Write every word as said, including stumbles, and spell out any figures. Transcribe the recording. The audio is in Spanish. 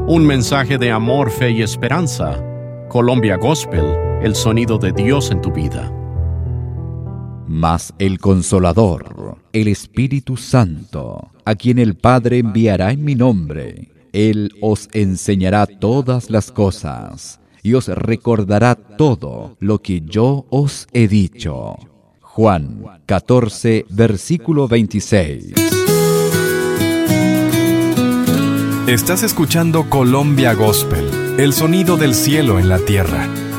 Un mensaje de amor, fe y esperanza. Colombia Gospel, el sonido de Dios en tu vida. Mas el Consolador, el Espíritu Santo, a quien el Padre enviará en mi nombre, Él os enseñará todas las cosas y os recordará todo lo que yo os he dicho. Juan catorce, versículo veintiséis. Estás escuchando Colombia Gospel, el sonido del cielo en la tierra.